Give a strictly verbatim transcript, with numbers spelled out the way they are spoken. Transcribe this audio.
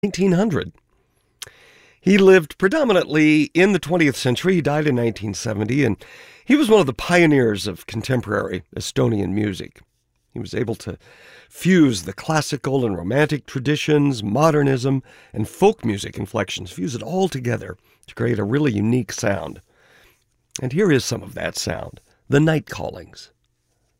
nineteen hundred. He lived predominantly in the twentieth century. He died in nineteen seventy, and he was one of the pioneers of contemporary Estonian music. He was able to fuse the classical and romantic traditions, modernism, and folk music inflections, fuse it all together to create a really unique sound. And here is some of that sound, the Night Callings.